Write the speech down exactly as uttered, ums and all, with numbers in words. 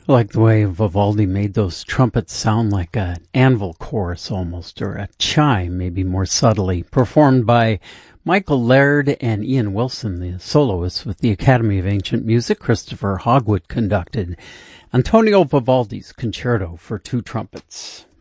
I like the way Vivaldi made those trumpets sound like an anvil chorus almost, or a chime, maybe more subtly, performed by Michael Laird and Ian Wilson, the soloists with the Academy of Ancient Music. Christopher Hogwood conducted Antonio Vivaldi's Concerto for Two Trumpets.